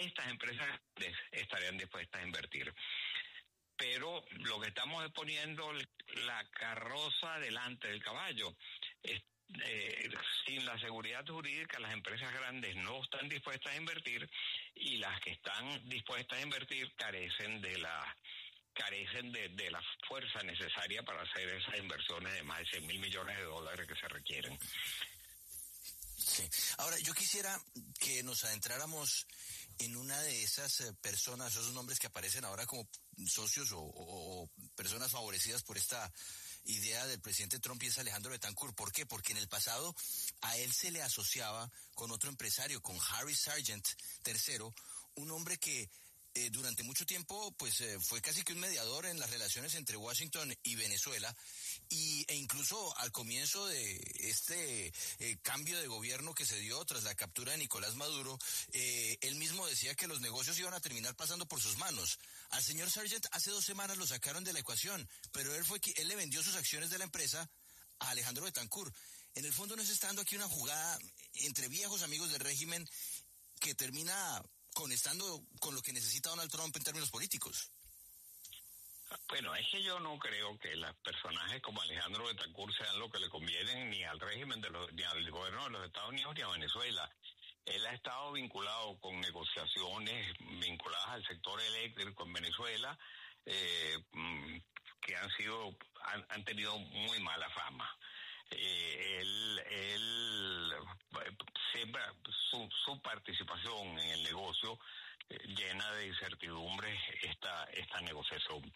estas empresas estarían dispuestas a invertir. Pero lo que estamos es poniendo la carroza delante del caballo. Sin la seguridad jurídica, las empresas grandes no están dispuestas a invertir, y las que están dispuestas a invertir carecen de la fuerza necesaria para hacer esas inversiones de más de $100,000 millones que se requieren. Sí. Ahora, yo quisiera que nos adentráramos en una de esas personas, esos nombres que aparecen ahora como socios o personas favorecidas por esta idea del presidente Trump, y es Alejandro Betancourt. ¿Por qué? Porque en el pasado a él se le asociaba con otro empresario, con Harry Sargent III, un hombre que durante mucho tiempo fue casi que un mediador en las relaciones entre Washington y Venezuela, e incluso al comienzo de este cambio de gobierno que se dio tras la captura de Nicolás Maduro, él mismo decía que los negocios iban a terminar pasando por sus manos. Al señor Sargent hace 2 semanas lo sacaron de la ecuación, pero él le vendió sus acciones de la empresa a Alejandro Betancourt. En el fondo no se está dando aquí una jugada entre viejos amigos del régimen que termina conectando con lo que necesita Donald Trump en términos políticos. Bueno, es que yo no creo que los personajes como Alejandro Betancourt sean lo que le convienen ni al régimen ni al gobierno de los Estados Unidos ni a Venezuela. Él ha estado vinculado con negociaciones vinculadas al sector eléctrico en Venezuela, que han tenido muy mala fama. Siempre su participación en el negocio llena de incertidumbre esta negociación.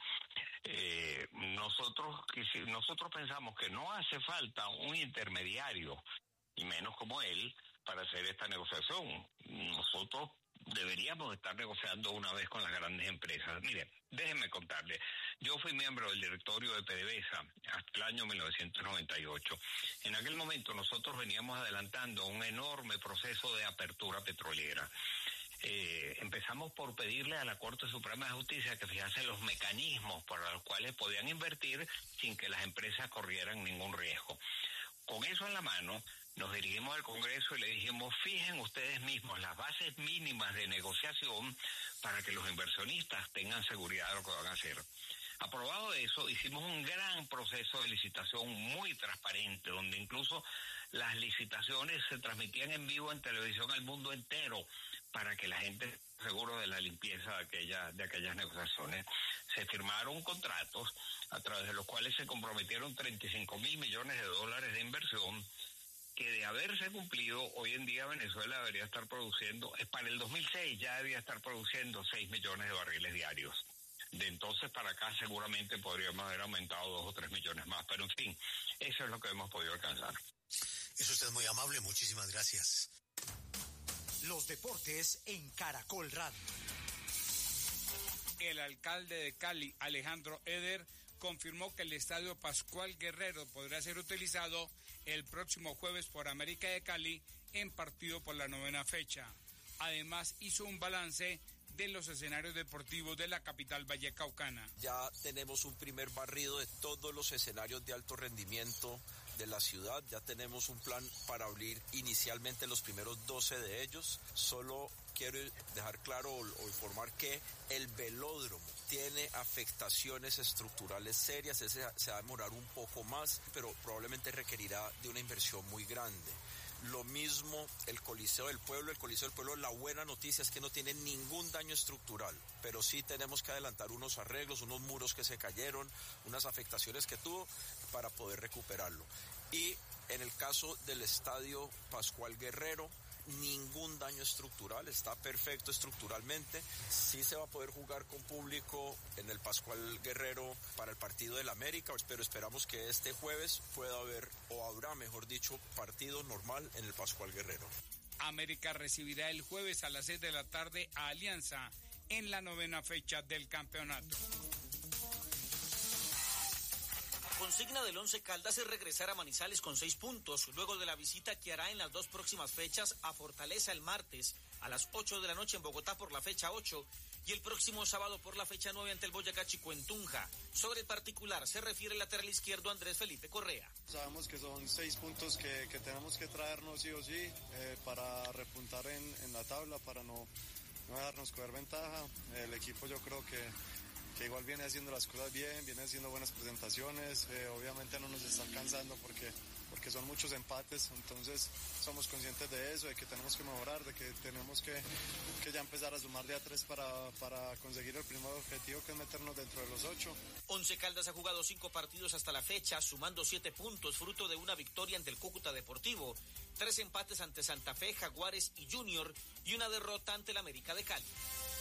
Nosotros pensamos que no hace falta un intermediario, y menos como él, para hacer esta negociación. Nosotros deberíamos estar negociando una vez con las grandes empresas. Mire, déjenme contarle. Yo fui miembro del directorio de PDVSA hasta el año 1998. En aquel momento nosotros veníamos adelantando un enorme proceso de apertura petrolera. Empezamos por pedirle a la Corte Suprema de Justicia que fijase los mecanismos para los cuales podían invertir sin que las empresas corrieran ningún riesgo. Con eso en la mano, nos dirigimos al Congreso y le dijimos: fijen ustedes mismos las bases mínimas de negociación para que los inversionistas tengan seguridad de lo que van a hacer. Aprobado eso, hicimos un gran proceso de licitación muy transparente, donde incluso las licitaciones se transmitían en vivo en televisión al mundo entero, para que la gente esté seguro de la limpieza de aquellas negociaciones. Se firmaron contratos a través de los cuales se comprometieron $35,000 millones de inversión, que de haberse cumplido, hoy en día Venezuela debería estar produciendo, para el 2006 ya debía estar produciendo 6 millones de barriles diarios. De entonces para acá seguramente podríamos haber aumentado 2 o 3 millones más, pero en fin, eso es lo que hemos podido alcanzar. Es usted muy amable, muchísimas gracias. Los deportes en Caracol Radio. El alcalde de Cali, Alejandro Eder, confirmó que el estadio Pascual Guerrero podrá ser utilizado el próximo jueves por América de Cali en partido por la 9ª fecha. Además, hizo un balance de los escenarios deportivos de la capital vallecaucana. Ya tenemos un primer barrido de todos los escenarios de alto rendimiento de la ciudad. Ya tenemos un plan para abrir inicialmente los primeros 12 de ellos. Solo quiero dejar claro o informar que el velódromo tiene afectaciones estructurales serias. Ese se va a demorar un poco más, pero probablemente requerirá de una inversión muy grande. Lo mismo el Coliseo del Pueblo. El Coliseo del Pueblo, la buena noticia es que no tiene ningún daño estructural, pero sí tenemos que adelantar unos arreglos, unos muros que se cayeron, unas afectaciones que tuvo para poder recuperarlo. Y en el caso del estadio Pascual Guerrero, ningún daño estructural, está perfecto estructuralmente. Sí se va a poder jugar con público en el Pascual Guerrero para el partido del América, pero esperamos que este jueves pueda haber, o habrá mejor dicho, partido normal en el Pascual Guerrero. América recibirá el jueves a las 6 de la tarde a Alianza en la 9ª fecha del campeonato. Consigna del Once Caldas es regresar a Manizales con 6 puntos, luego de la visita que hará en las 2 próximas fechas a Fortaleza el martes a las 8 de la noche en Bogotá por la fecha 8 y el próximo sábado por la fecha 9 ante el Boyacá Chico en Tunja. Sobre el particular se refiere el lateral izquierdo Andrés Felipe Correa. Sabemos que son 6 puntos que tenemos que traernos sí o sí para repuntar en la tabla, para no dejarnos coger ventaja. El equipo yo creo que igual viene haciendo las cosas bien, viene haciendo buenas presentaciones, obviamente no nos está alcanzando porque son muchos empates, entonces somos conscientes de eso, de que tenemos que mejorar, de que tenemos que ya empezar a sumar de a 3 para conseguir el primer objetivo, que es meternos dentro de los 8. Once Caldas ha jugado 5 partidos hasta la fecha, sumando 7 puntos, fruto de una victoria ante el Cúcuta Deportivo, 3 empates ante Santa Fe, Jaguares y Junior, y una derrota ante el América de Cali.